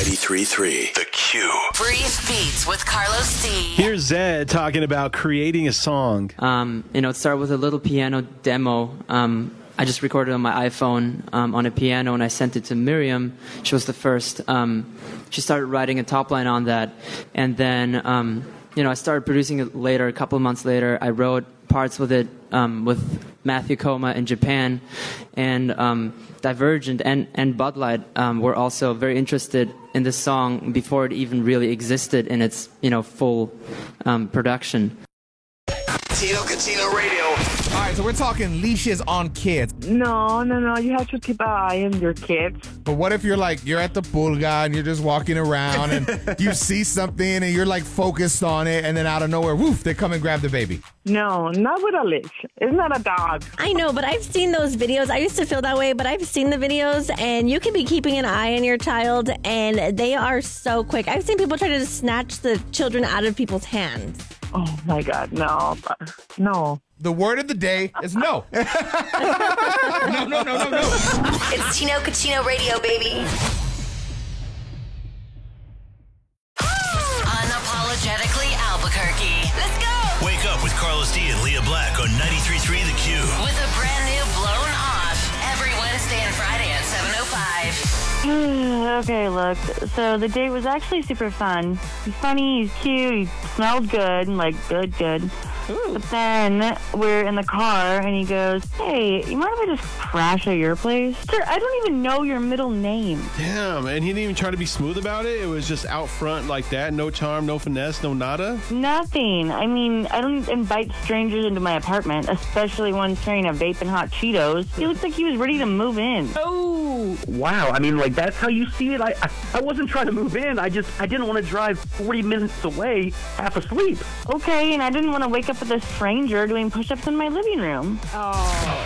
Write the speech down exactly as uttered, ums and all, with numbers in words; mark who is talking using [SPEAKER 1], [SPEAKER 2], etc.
[SPEAKER 1] ninety-three point three The Q.
[SPEAKER 2] Brief Beats with Carlos D.
[SPEAKER 3] Here's Zed talking about creating a song.
[SPEAKER 4] Um, you know, it started with a little piano demo. Um, I just recorded on my iPhone um, on a piano, and I sent it to Miriam. She was the first. Um, she started writing a top line on that, and then um, you know, I started producing it later. A couple of months later, I wrote parts with it um, with Matthew Koma in Japan, and um, Divergent and, and Bud Light um, were also very interested in this song before it even really existed in its, you know, full um, production.
[SPEAKER 1] Tino Catino Radio.
[SPEAKER 5] All right, so we're talking leashes on kids.
[SPEAKER 6] No, no, no. You have to keep an eye on your kids.
[SPEAKER 5] But what if you're like, you're at the pulga and you're just walking around and you see something and you're like focused on it, and then out of nowhere, woof, they come and grab the baby.
[SPEAKER 6] No, not with a leash. It's not a dog.
[SPEAKER 7] I know, but I've seen those videos. I used to feel that way, but I've seen the videos, and you can be keeping an eye on your child, and they are so quick. I've seen people try to snatch the children out of people's hands.
[SPEAKER 6] Oh, my God. No. No.
[SPEAKER 5] The word of the day is no. no, no, no, no, no.
[SPEAKER 2] It's Tino Catino Radio, baby. Unapologetically Albuquerque. Let's go.
[SPEAKER 1] Wake up with Carlos D and Leah Black on ninety-three point three The Q.
[SPEAKER 2] With a brand new Blown Off every Wednesday and Friday at seven oh five.
[SPEAKER 8] Okay, look, so the date was actually super fun. He's funny, he's cute, he smelled good, like good, good. Ooh. But then we're in the car and he goes, hey, you mind if I just crash at your place? Sir, I don't even know your middle name.
[SPEAKER 3] Damn, and he didn't even try to be smooth about it. It was just out front like that. No charm, no finesse, no nada.
[SPEAKER 8] Nothing. I mean, I don't invite strangers into my apartment, especially one carrying a vape and hot Cheetos. He looked like he was ready to move in.
[SPEAKER 9] Oh, wow. I mean, like, that's how you see it? I, I, I wasn't trying to move in. I just, I didn't want to drive forty minutes away half asleep.
[SPEAKER 8] Okay, and I didn't want to wake up with a stranger doing push-ups in my living room.
[SPEAKER 9] Oh.